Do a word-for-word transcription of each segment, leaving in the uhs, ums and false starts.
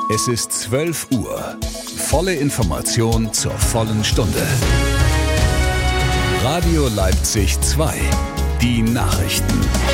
Es ist zwölf Uhr. Volle Information zur vollen Stunde. Radio Leipzig zwei. Die Nachrichten.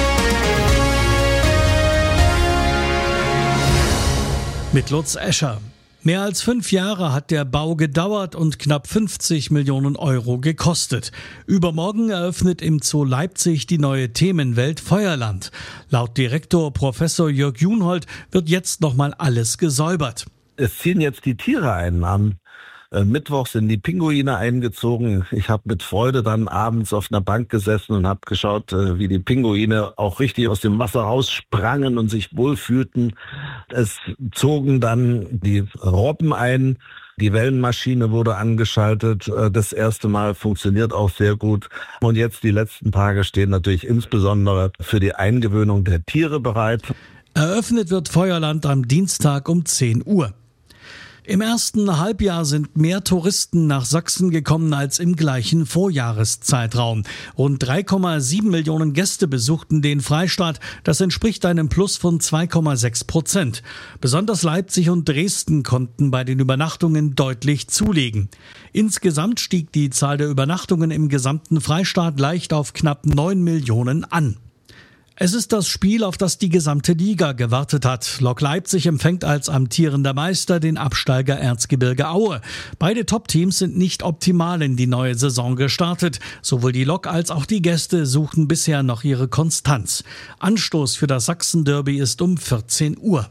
Mit Lutz Escher. Mehr als fünf Jahre hat der Bau gedauert und knapp fünfzig Millionen Euro gekostet. Übermorgen eröffnet im Zoo Leipzig die neue Themenwelt Feuerland. Laut Direktor Professor Jörg Junhold wird jetzt nochmal alles gesäubert. Es ziehen jetzt die Tiere ein. Am Mittwoch sind die Pinguine eingezogen. Ich habe mit Freude dann abends auf einer Bank gesessen und habe geschaut, wie die Pinguine auch richtig aus dem Wasser raussprangen und sich wohlfühlten. Es zogen dann die Robben ein. Die Wellenmaschine wurde angeschaltet. Das erste Mal funktioniert auch sehr gut. Und jetzt die letzten Tage stehen natürlich insbesondere für die Eingewöhnung der Tiere bereit. Eröffnet wird Feuerland am Dienstag um zehn Uhr. Im ersten Halbjahr sind mehr Touristen nach Sachsen gekommen als im gleichen Vorjahreszeitraum. Rund drei Komma sieben Millionen Gäste besuchten den Freistaat. Das entspricht einem Plus von zwei Komma sechs Prozent. Besonders Leipzig und Dresden konnten bei den Übernachtungen deutlich zulegen. Insgesamt stieg die Zahl der Übernachtungen im gesamten Freistaat leicht auf knapp neun Millionen an. Es ist das Spiel, auf das die gesamte Liga gewartet hat. Lok Leipzig empfängt als amtierender Meister den Absteiger Erzgebirge Aue. Beide Top-Teams sind nicht optimal in die neue Saison gestartet. Sowohl die Lok als auch die Gäste suchten bisher noch ihre Konstanz. Anstoß für das Sachsen-Derby ist um vierzehn Uhr.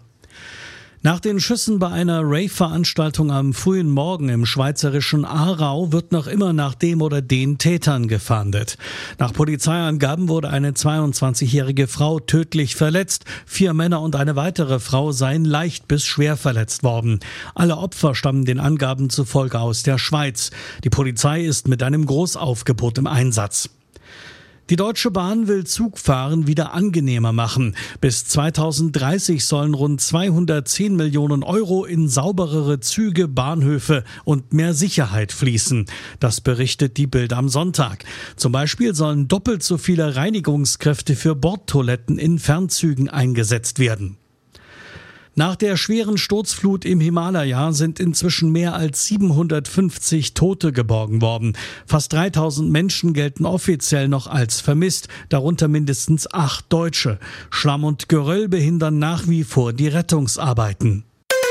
Nach den Schüssen bei einer Rave-Veranstaltung am frühen Morgen im schweizerischen Aarau wird noch immer nach dem oder den Tätern gefahndet. Nach Polizeiangaben wurde eine zweiundzwanzigjährige Frau tödlich verletzt. Vier Männer und eine weitere Frau seien leicht bis schwer verletzt worden. Alle Opfer stammen den Angaben zufolge aus der Schweiz. Die Polizei ist mit einem Großaufgebot im Einsatz. Die Deutsche Bahn will Zugfahren wieder angenehmer machen. Bis zweitausenddreißig sollen rund zweihundertzehn Millionen Euro in sauberere Züge, Bahnhöfe und mehr Sicherheit fließen. Das berichtet die Bild am Sonntag. Zum Beispiel sollen doppelt so viele Reinigungskräfte für Bordtoiletten in Fernzügen eingesetzt werden. Nach der schweren Sturzflut im Himalaya sind inzwischen mehr als siebenhundertfünfzig Tote geborgen worden. Fast dreitausend Menschen gelten offiziell noch als vermisst, darunter mindestens acht Deutsche. Schlamm und Geröll behindern nach wie vor die Rettungsarbeiten.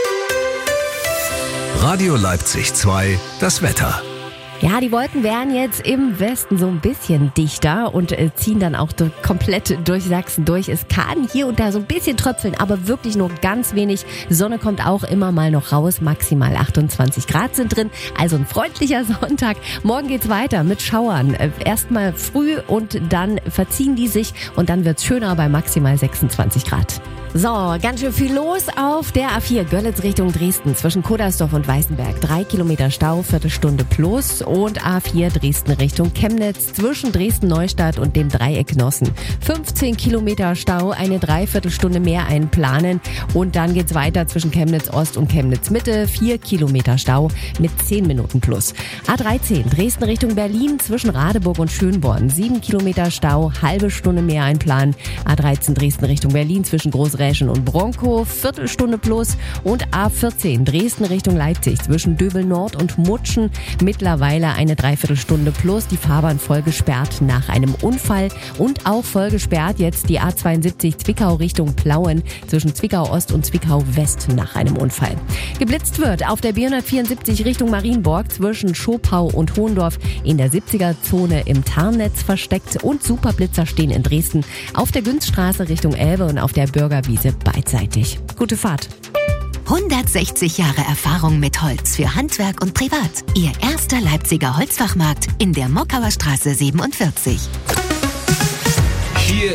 Radio Leipzig zwei, das Wetter. Ja, die Wolken werden jetzt im Westen so ein bisschen dichter und äh, ziehen dann auch do- komplett durch Sachsen durch. Es kann hier und da so ein bisschen tröpfeln, aber wirklich nur ganz wenig. Sonne kommt auch immer mal noch raus. Maximal achtundzwanzig Grad sind drin. Also ein freundlicher Sonntag. Morgen geht's weiter mit Schauern. Äh, Erstmal früh und dann verziehen die sich und dann wird's schöner bei maximal sechsundzwanzig Grad. So, ganz schön viel los auf der A vier Görlitz Richtung Dresden zwischen Kodersdorf und Weißenberg. Drei Kilometer Stau, Viertelstunde plus. Und A vier Dresden Richtung Chemnitz zwischen Dresden-Neustadt und dem Dreieck Nossen. fünfzehn Kilometer Stau, eine Dreiviertelstunde mehr einplanen. Und dann geht's weiter zwischen Chemnitz Ost und Chemnitz Mitte. vier Kilometer Stau mit zehn Minuten plus. A dreizehn Dresden Richtung Berlin zwischen Radeburg und Schönborn. sieben Kilometer Stau, halbe Stunde mehr einplanen. A dreizehn Dresden Richtung Berlin zwischen Großreschen und Bronkow, Viertelstunde plus. Und A vierzehn Dresden Richtung Leipzig zwischen Döbel Nord und Mutschen. Mittlerweile eine Dreiviertelstunde plus. Die Fahrbahn voll gesperrt nach einem Unfall. Und auch voll gesperrt jetzt die A zweiundsiebzig Zwickau Richtung Plauen zwischen Zwickau Ost und Zwickau West nach einem Unfall. Geblitzt wird auf der B hundertvierundsiebzig Richtung Marienborg zwischen Schopau und Hohendorf in der siebziger-Zone im Tarnnetz versteckt. Und Superblitzer stehen in Dresden auf der Günzstraße Richtung Elbe und auf der Bürgerwiese beidseitig. Gute Fahrt. hundertsechzig Jahre Erfahrung mit Holz für Handwerk und Privat. Ihr erster Leipziger Holzfachmarkt in der Mockauer Straße siebenundvierzig.